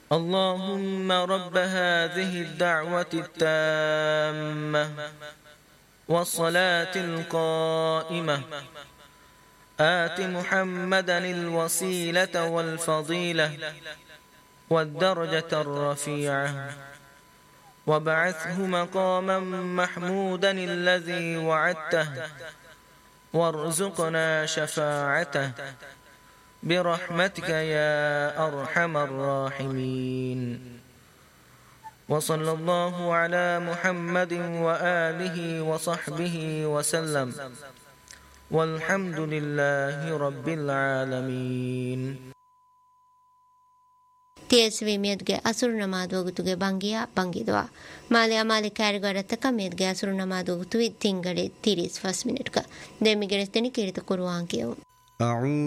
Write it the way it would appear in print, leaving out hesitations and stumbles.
اللهم رب هذه الدعوة التامة والصلاة القائمة آت محمدا الوسيلة والفضيلة والدرجة الرفيعة وابعثه مقاما محمودا الذي وعدته وارزقنا شفاعته برحمتك يا أرحم الراحمين. وصلى الله على محمد وآله وصحبه وسلم والحمد لله رب العالمين. TSV ಮೇದ್ಗೆ ಅಸುರು ನಮಾದ್ ಹೋಗುತ್ತುಗೆ ಬಂಗಿಯ ಬಂಗಿದ್ವಾ ಮಾಲೆ ಅಮಾಲೆ ಕ್ಯಾರಿಗರತ್ತಕ ಮೇದ್ಗೆ ಅಸುರು ನಮಾದ್ ಹೋಗುತ್ತುವೆ ತಿಂಗಡೆ 30 ಫಸ್ಟ್ ಮಿನಿಟ್ಕ ದೆಮಿಗೆರೆ ತೆನಿ ಕೇಳಿತ ಕೊರುವಾಂಕಿಯವು